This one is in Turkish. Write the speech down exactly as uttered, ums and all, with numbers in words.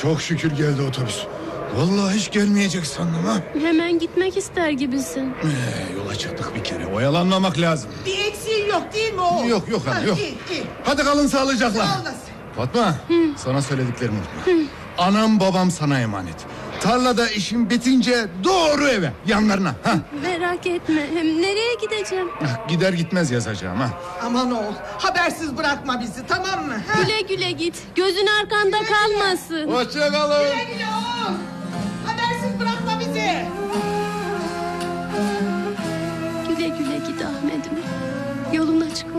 Çok şükür geldi otobüs. Vallahi hiç gelmeyecek sandım ha. Hemen gitmek ister gibisin. Ee, yola çıktık bir kere. Oyalanmamak lazım. Bir eksiğin yok değil mi oğul? Yok yok hanım yok. İyi iyi. Hadi kalın sağlıcakla. Sağ olasın. Fatma, sana söylediklerimi unutma. Anam babam sana emanet. Tarlada işim bitince doğru eve, yanlarına. Ha. Merak etme. Hem nereye gideceğim? Ah, gider gitmez yazacağım ha. Aman oğul, habersiz bırakma bizi, tamam mı? Ha? Güle güle git. Gözün arkanda kalmasın. Hoşça kalın. Güle güle oğul. Habersiz bırakma bizi. Güle güle git Ahmet'im. Yolun açık olsun.